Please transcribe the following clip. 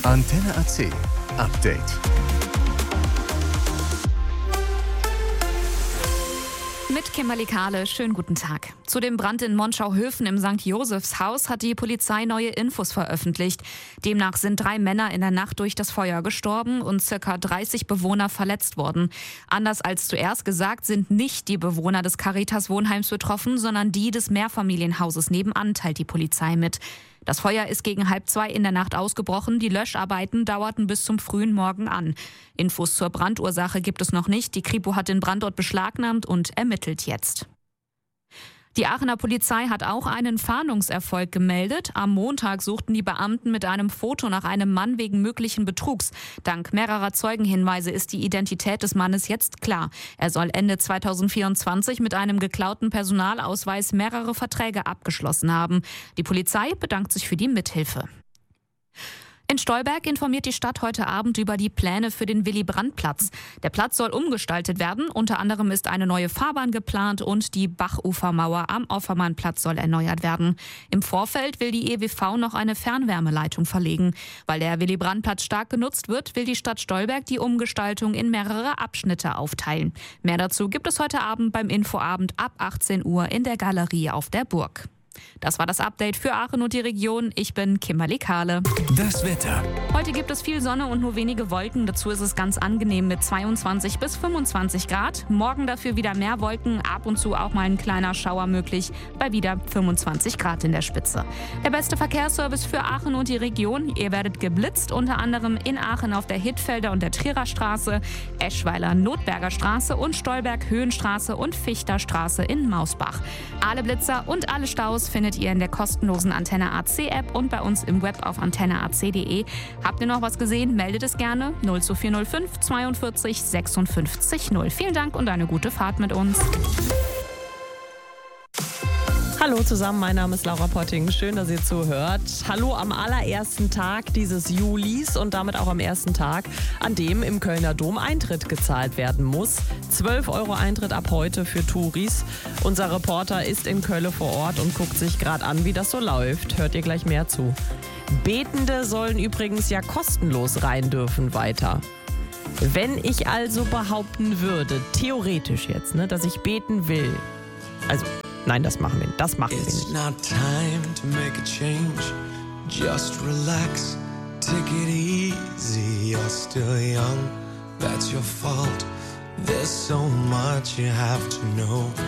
Antenne AC Update. Mit Kimberly Kahle, schönen guten Tag. Zu dem Brand in Monschau-Höfen im St. Josefs Haus hat die Polizei neue Infos veröffentlicht. Demnach sind 3 Männer in der Nacht durch das Feuer gestorben und ca. 30 Bewohner verletzt worden. Anders als zuerst gesagt, sind nicht die Bewohner des Caritas-Wohnheims betroffen, sondern die des Mehrfamilienhauses nebenan, teilt die Polizei mit. Das Feuer ist gegen 1:30 in der Nacht ausgebrochen. Die Löscharbeiten dauerten bis zum frühen Morgen an. Infos zur Brandursache gibt es noch nicht. Die Kripo hat den Brandort beschlagnahmt und ermittelt jetzt. Die Aachener Polizei hat auch einen Fahndungserfolg gemeldet. Am Montag suchten die Beamten mit einem Foto nach einem Mann wegen möglichen Betrugs. Dank mehrerer Zeugenhinweise ist die Identität des Mannes jetzt klar. Er soll Ende 2024 mit einem geklauten Personalausweis mehrere Verträge abgeschlossen haben. Die Polizei bedankt sich für die Mithilfe. In Stolberg informiert die Stadt heute Abend über die Pläne für den Willy-Brandt-Platz. Der Platz soll umgestaltet werden. Unter anderem ist eine neue Fahrbahn geplant und die Bachufermauer am Offermannplatz soll erneuert werden. Im Vorfeld will die EWV noch eine Fernwärmeleitung verlegen. Weil der Willy-Brandt-Platz stark genutzt wird, will die Stadt Stolberg die Umgestaltung in mehrere Abschnitte aufteilen. Mehr dazu gibt es heute Abend beim Infoabend ab 18 Uhr in der Galerie auf der Burg. Das war das Update für Aachen und die Region. Ich bin Kimberly Kahle. Das Wetter. Heute gibt es viel Sonne und nur wenige Wolken. Dazu ist es ganz angenehm mit 22 bis 25 Grad. Morgen dafür wieder mehr Wolken, ab und zu auch mal ein kleiner Schauer möglich, bei wieder 25 Grad in der Spitze. Der beste Verkehrsservice für Aachen und die Region. Ihr werdet geblitzt, unter anderem in Aachen auf der Hittfelder und der Trierer Straße, Eschweiler Notberger Straße und Stolberg Höhenstraße und Fichter Straße in Mausbach. Alle Blitzer und alle Staus findet ihr in der kostenlosen Antenne AC App und bei uns im Web auf antenneac.de. Habt ihr noch was gesehen? Meldet es gerne 02405 42 56 0. Vielen Dank und eine gute Fahrt mit uns. Hallo zusammen, mein Name ist Laura Potting. Schön, dass ihr zuhört. Hallo am allerersten Tag dieses Julis und damit auch am ersten Tag, an dem im Kölner Dom Eintritt gezahlt werden muss. 12 € Eintritt ab heute für Touris. Unser Reporter ist in Köln vor Ort und guckt sich gerade an, wie das so läuft. Hört ihr gleich mehr zu. Betende sollen übrigens ja kostenlos rein dürfen weiter. Wenn ich also behaupten würde, theoretisch jetzt, dass ich beten will, also nein, das machen wir nicht. It's not time to make a change. Just relax, take it easy. You're still young, that's your fault. There's so much you have to know.